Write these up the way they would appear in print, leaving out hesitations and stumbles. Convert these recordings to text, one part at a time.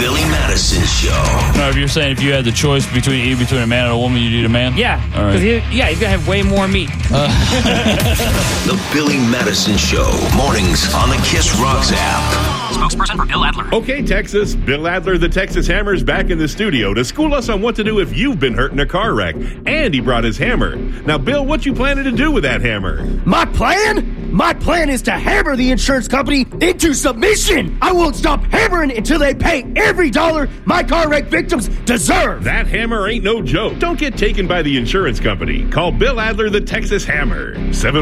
Billy Madison Show. No, if you're saying if you had the choice between a man and a woman, you'd eat a man? Yeah. All right. He's going to have way more meat. The Billy Madison Show. Mornings on the Kiss Rocks app. Spokesperson for Bill Adler. Okay, Texas. Bill Adler, the Texas Hammer, is back in the studio to school us on what to do if you've been hurt in a car wreck. And he brought his hammer. Now, Bill, what you planning to do with that hammer? My plan? My plan is to hammer the insurance company into submission. I won't stop hammering until they pay every dollar my car wreck victims deserve. That hammer ain't no joke. Don't get taken by the insurance company. Call Bill Adler, the Texas Hammer.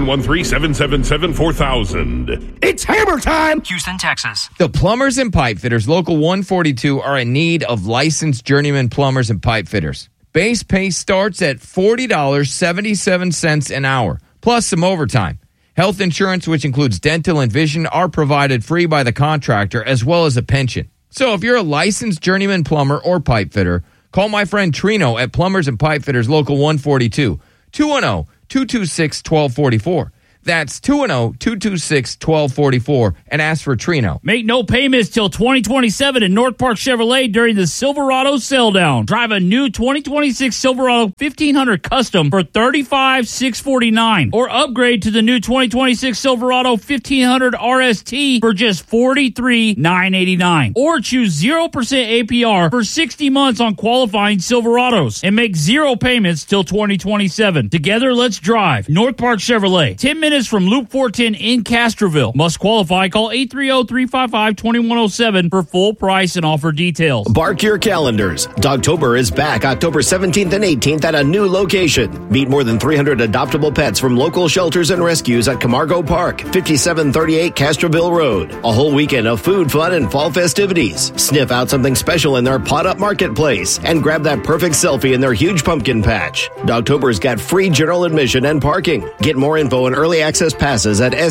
713-777-4000. It's hammer time. Houston, Texas. The Plumbers and Pipe Fitters Local 142 are in need of licensed journeyman plumbers and pipe fitters. Base pay starts at $40.77 an hour, plus some overtime. Health insurance, which includes dental and vision, are provided free by the contractor, as well as a pension. So if you're a licensed journeyman plumber or pipe fitter, call my friend Trino at Plumbers and Pipe Fitters Local 142, 210-226-1244. That's 210-226-1244 and ask for Trino. Make no payments till 2027 in North Park Chevrolet during the Silverado sell down. Drive a new 2026 Silverado 1500 Custom for $35,649 or upgrade to the new 2026 Silverado 1500 RST for just $43,989 or choose 0% APR for 60 months on qualifying Silverados and make zero payments till 2027. Together, let's drive. North Park Chevrolet, 10 minutes from Loop 410 in Castroville. Must qualify. Call 830-355-2107 for full price and offer details. Bark your calendars. Dogtober is back October 17th and 18th at a new location. Meet more than 300 adoptable pets from local shelters and rescues at Camargo Park, 5738 Castroville Road. A whole weekend of food, fun, and fall festivities. Sniff out something special in their pot-up marketplace and grab that perfect selfie in their huge pumpkin patch. Dogtober's got free general admission and parking. Get more info and early access passes at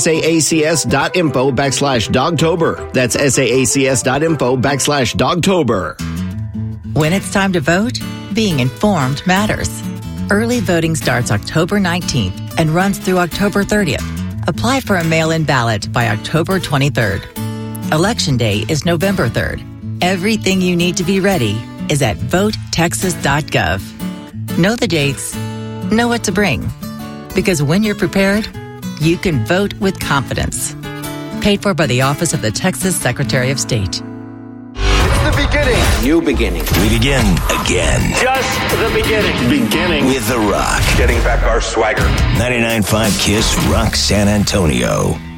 saacs.info/Dogtober. That's saacs.info/Dogtober. When it's time to vote, being informed matters. Early voting starts October 19th and runs through October 30th. Apply for a mail-in ballot by October 23rd. Election Day is November 3rd. Everything you need to be ready is at votetexas.gov. Know the dates. Know what to bring. Because when you're prepared, you can vote with confidence. Paid for by the Office of the Texas Secretary of State. It's the beginning. New beginning. We begin again. Just the beginning. Beginning. With The Rock. Getting back our swagger. 99.5 Kiss Rock San Antonio.